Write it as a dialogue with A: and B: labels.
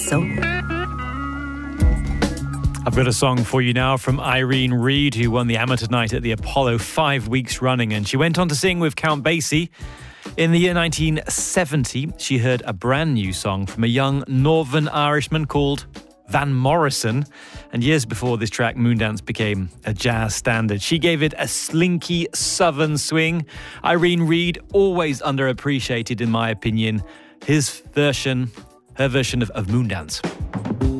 A: Soul.
B: I've got a song for you now from Irene Reid, who won the Amateur Night at the Apollo 5 weeks running, and she went on to sing with Count Basie. In the year 1970, she heard a brand new song from a young Northern Irishman called Van Morrison, and years before this track, Moondance became a jazz standard. She gave it a slinky southern swing. Irene Reid, always underappreciated in my opinion. Her version of Moondance.